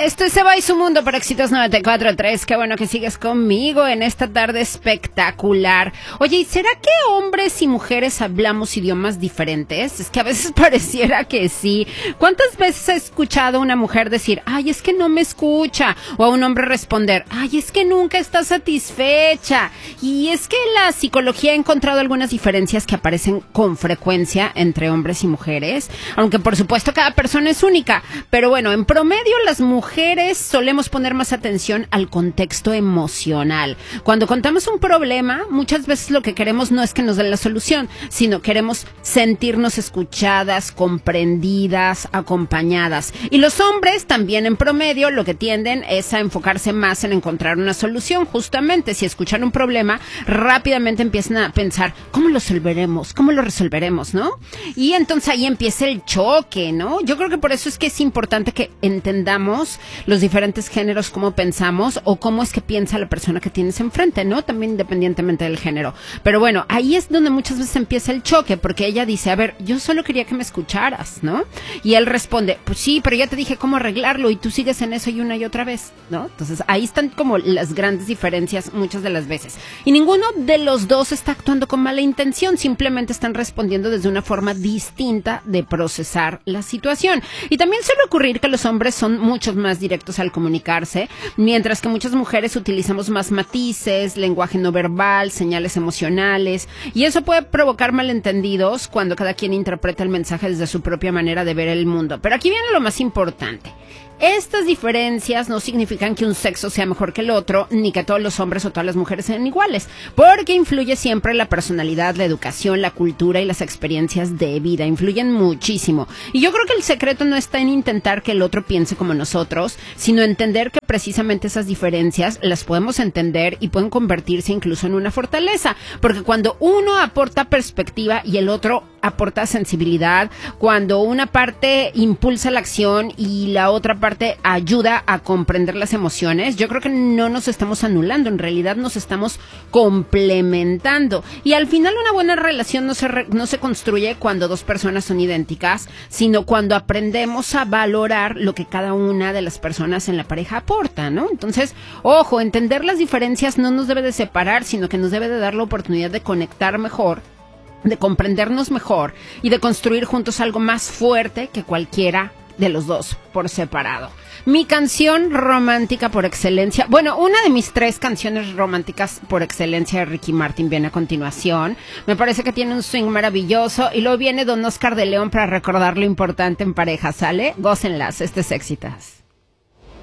Esto es Se va y su mundo por Éxitos 94.3. Qué bueno que sigues conmigo en esta tarde espectacular. Oye, ¿y será que hombres y mujeres hablamos idiomas diferentes? Es que a veces pareciera que sí. ¿Cuántas veces has escuchado a una mujer decir, ay, es que no me escucha? O a un hombre responder, ay, es que nunca está satisfecha. Y es que la psicología ha encontrado algunas diferencias que aparecen con frecuencia entre hombres y mujeres. Aunque por supuesto cada persona es única. Pero bueno, en promedio las mujeres solemos poner más atención al contexto emocional. Cuando contamos un problema, muchas veces lo que queremos no es que nos den la solución, sino queremos sentirnos escuchadas, comprendidas, acompañadas. Y los hombres también en promedio lo que tienden es a enfocarse más en encontrar una solución. Justamente, si escuchan un problema, rápidamente empiezan a pensar, ¿cómo lo resolveremos? ¿Cómo lo resolveremos? ¿No? Y entonces ahí empieza el choque, ¿no? Yo creo que por eso es que es importante que entendamos los diferentes géneros, cómo pensamos o cómo es que piensa la persona que tienes enfrente, ¿no? También independientemente del género. Pero bueno, ahí es donde muchas veces empieza el choque, porque ella dice, a ver, yo solo quería que me escucharas, ¿no? Y él responde, pues sí, pero ya te dije cómo arreglarlo y tú sigues en eso y una y otra vez, ¿no? Entonces ahí están como las grandes diferencias muchas de las veces. Y ninguno de los dos está actuando con mala intención, simplemente están respondiendo desde una forma distinta de procesar la situación. Y también suele ocurrir que los hombres son muchos más directos al comunicarse, mientras que muchas mujeres utilizamos más matices, lenguaje no verbal, señales emocionales, y eso puede provocar malentendidos cuando cada quien interpreta el mensaje desde su propia manera de ver el mundo. Pero aquí viene lo más importante. Estas diferencias no significan que un sexo sea mejor que el otro, ni que todos los hombres o todas las mujeres sean iguales, porque influye siempre la personalidad, la educación, la cultura y las experiencias de vida, influyen muchísimo. Y yo creo que el secreto no está en intentar que el otro piense como nosotros, sino entender que precisamente esas diferencias las podemos entender y pueden convertirse incluso en una fortaleza, porque cuando uno aporta perspectiva y el otro aporta sensibilidad, cuando una parte impulsa la acción y la otra parte ayuda a comprender las emociones, yo creo que no nos estamos anulando, en realidad nos estamos complementando. Y al final una buena relación no se construye cuando dos personas son idénticas, sino cuando aprendemos a valorar lo que cada una de las personas en la pareja aporta, ¿no? Entonces, ojo, entender las diferencias no nos debe de separar, sino que nos debe de dar la oportunidad de conectar mejor, de comprendernos mejor y de construir juntos algo más fuerte que cualquiera de los dos por separado. Mi canción romántica por excelencia, bueno, una de mis 3 canciones románticas por excelencia de Ricky Martin viene a continuación. Me parece que tiene un swing maravilloso y luego viene Don Oscar de León para recordar lo importante en pareja, ¿sale? Gócenlas, este es Éxitas.